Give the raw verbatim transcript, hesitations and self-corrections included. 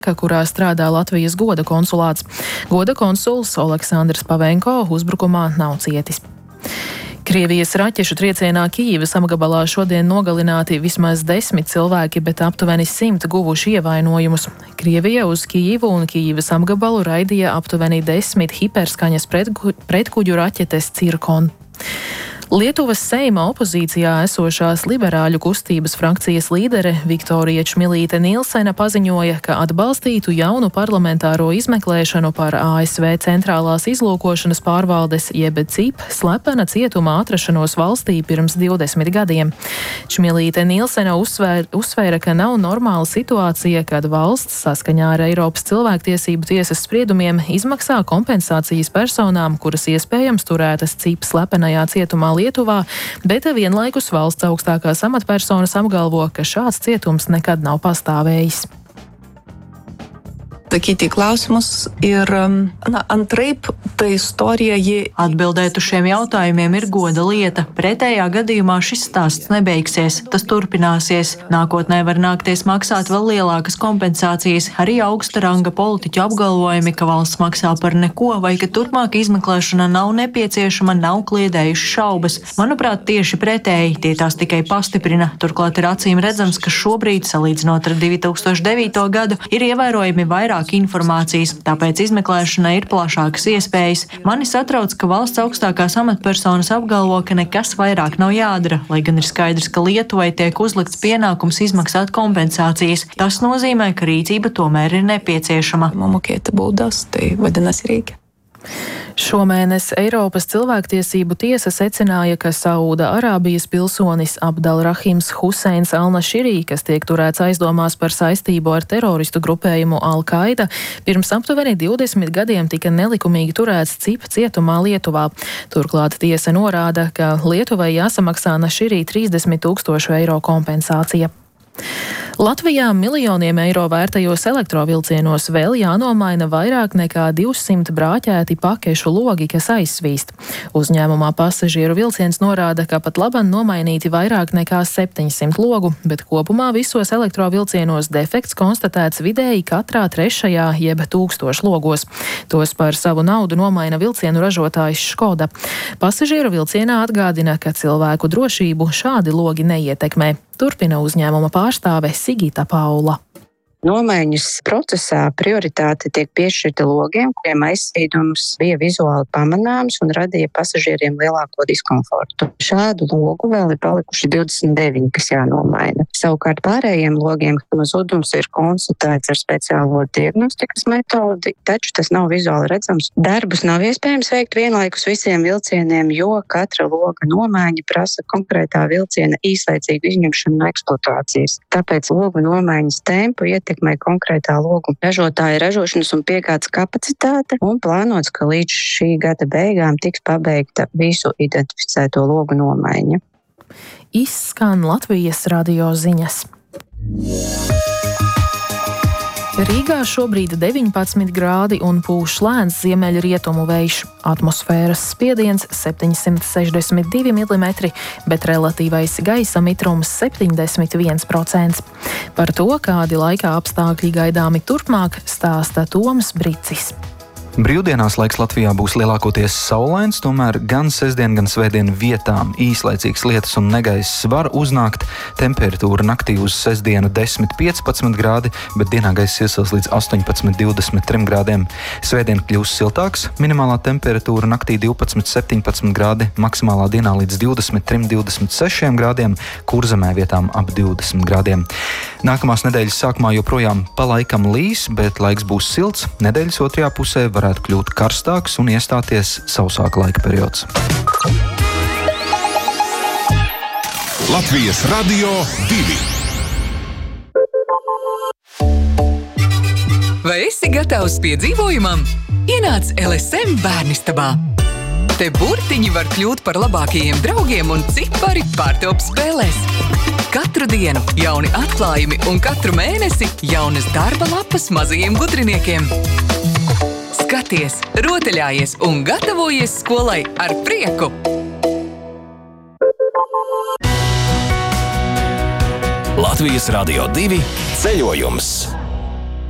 kurā strādā Latvijas goda konsulāts. Goda konsuls Oleksandrs Pavenko uzbrukumā nav cietis. Krievijas raķešu triecienā Kijivas apgabalā šodien nogalināti vismaz desmit cilvēki, bet aptuveni simt guvuši ievainojumus. Krievija uz Kijivu un Kijivas apgabalu raidīja aptuveni desmit hiperskaņas pretku, pretkuģu raķetes Cirkon. Lietuvas Seima opozīcijā esošās liberāļu kustības frakcijas līdere Viktorija Čmilīte Nilsena paziņoja, ka atbalstītu jaunu parlamentāro izmeklēšanu par A S V centrālās izlūkošanas pārvaldes jeb C I P slepena cietuma atrašanos valstī pirms divdesmit gadiem. Čmilīte Nilsena uzsvēr, uzsvēra, ka nav normāla situācija, kad valsts saskaņā ar Eiropas cilvēktiesību tiesas spriedumiem izmaksā kompensācijas personām, kuras iespējams turētas C I P slepenajā cietumā Lietuvā, bet vienlaikus valsts augstākās amatpersonas apgalvo, ka šāds cietums nekad nav pastāvējis. Sakyti klausimus ir, na, antraip, ta istorija, ji... Atbildēt uz šiem jautājumiem ir goda lieta. Pretējā gadījumā šis stāsts nebeigsies. Tas turpināsies. Nākotnē var nākties maksāt vēl lielākas kompensācijas. Arī augsta ranga politiķu apgalvojumi, ka valsts maksā par neko vai ka turpmāk izmeklēšana nav nepieciešama, nav kliedējuši šaubas. Manuprāt, tieši pretēji, tie tās tikai pastiprina. Turklāt ir acīm redzams, ka šobrīd, salīdzinot ar divi tūkstoši devīto gadu, ir ievērojami vairāk informācijas, tāpēc izmeklēšanai ir plašākas iespējas. Mani satrauc, ka valsts augstākās amatpersonas apgalvo, ka nekas vairāk nav jādara, lai gan ir skaidrs, ka Lietuvai tiek uzlikts pienākums izmaksāt kompensācijas. Tas nozīmē, ka rīcība tomēr ir nepieciešama. Mokēta būdas, tai vadinās Rīga. Šomēnes Eiropas cilvēktiesību tiesa secināja, ka Sauda Arābijas pilsonis Abdal Rahims Huseins Al-Naširī, kas tiek turēts aizdomās par saistību ar teroristu grupējumu Al-Qaida, pirms aptuveni divdesmit gadiem tika nelikumīgi turēts C I P cietumā Lietuvā. Turklāt tiesa norāda, ka Lietuvai jāsamaksā Naširī trīsdesmit tūkstošu eiro kompensācija. Latvijā miljoniem eiro vērtajos elektrovilcienos vēl jānomaina vairāk nekā divsimt brāķēti pakešu logi, kas aizsvīst. Uzņēmumā pasažieru vilciens norāda, ka pat labam nomainīti vairāk nekā septiņsimt logu, bet kopumā visos elektrovilcienos defekts konstatēts vidēji katrā trešajā jeb tūkstošu logos. Tos par savu naudu nomaina vilcienu ražotājs Škoda. Pasažieru vilcienā atgādina, ka cilvēku drošību šādi logi neietekmē. Turpina uzņēmuma pārstāve Sigita Paula. Nomaiņas procesā prioritāte tiek piešķirta logiem, kuriem aizsvīdums bija vizuāli pamanāms un radīja pasažieriem lielāko diskomfortu. Šādu logu vēl ir palikuši divdesmit deviņi, kas jānomaina. Savukārt pārējiem logiem zudums ir konstatēts ar speciālo diagnostikas metodi, taču tas nav vizuāli redzams. Darbus nav iespējams veikt vienlaikus visiem vilcieniem, jo katra loga nomaiņa prasa konkrētā vilciena īslaicīgu izņemšanu no eksploatācijas. Tāpēc logu nomaiņas tempu iet ietekmē konkrētā logu ražotāja ražošanas un piegādes kapacitāte un plānots, ka līdz šī gada beigām tiks pabeigta visu identificēto logu nomaiņa. Izskan Latvijas radio ziņas. Rīgā šobrīd deviņpadsmit grādi un pūš lēns ziemeļrietumu vējš. Atmosfēras spiediens septiņsimt sešdesmit divi milimetri, bet relatīvais gaisa mitrums septiņdesmit viens procents. Par to, kādi laika apstākļi gaidāmi turpmāk, stāsta Toms Bricis. Brīvdienās laiks Latvijā būs lielākoties saulains, tomēr gan sestdien, gan svētdien vietām īslaicīgs lietus un negaiss var uznākt. Temperatūra naktī uz sestdienu desmit piecpadsmit grādi, bet dienā gaiss iesils līdz astoņpadsmit divdesmit trim grādiem. Svētdien kļūs siltāks, minimālā temperatūra naktī divpadsmit septiņpadsmit grādi, maksimālā dienā līdz divdesmit trim divdesmit sešiem grādiem, Kurzemē vietām ap divdesmit grādiem. Nākamās nedēļas sākumā joprojām pa laikam līs, bet laiks būs silts. Nedēļas otrajā pusē varētu kļūt karstāks un iestāties sausāka laika periods. Latvijas radio divi. Vai esi gatavs piedzīvojumam? Ienāc L S M bērnistabā. Te burtiņi var kļūt par labākajiem draugiem un cipari pārtop spēlēs. Katru dienu jauni atklājumi un katru mēnesi jaunas darba lapas mazajiem gudriniekiem. Skaties, rotaļājies un gatavojies skolai ar prieku! Latvijas radio divi ceļojums.